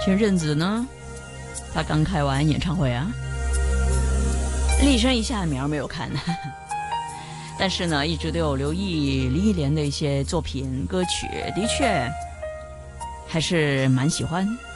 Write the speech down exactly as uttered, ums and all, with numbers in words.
前阵子呢，他刚开完演唱会啊，厉声一下苗没有看，但是呢，一直都有留意林忆莲的一些作品歌曲，的确还是蛮喜欢。